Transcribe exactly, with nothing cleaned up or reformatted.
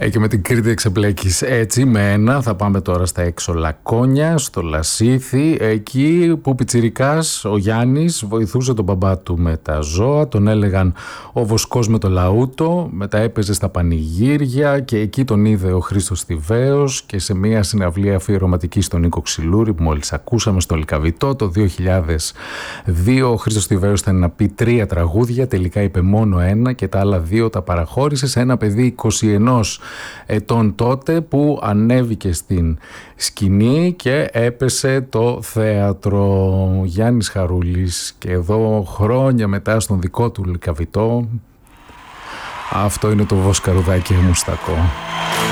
Ε, και με την Κρήτη εξεπλέκεις έτσι με ένα. Θα πάμε τώρα στα έξω Λακώνια, στο Λασίθι, εκεί που πιτσιρικάς ο Γιάννης βοηθούσε τον μπαμπά του με τα ζώα, τον έλεγαν ο Βοσκός με το λαούτο, μετά έπαιζε στα πανηγύρια και εκεί τον είδε ο Χρήστος Θηβαίος και σε μια συναυλία αφιερωματική στον Νίκο Ξυλούρη που μόλις ακούσαμε στο Λυκαβητό το δύο χιλιάδες δύο. Ο Χρήστος Θηβαίος ήταν να πει τρία τραγούδια, τελικά είπε μόνο ένα και τα άλλα δύο τα παραχώρησε σε ένα παιδί είκοσι ενός ετών τότε που ανέβηκε στην σκηνή και έπεσε το θέατρο. Γιάννης Χαρούλης, και εδώ χρόνια μετά στον δικό του Λυκαβητό, αυτό είναι το Βοσκαρουδάκι Μουστακό.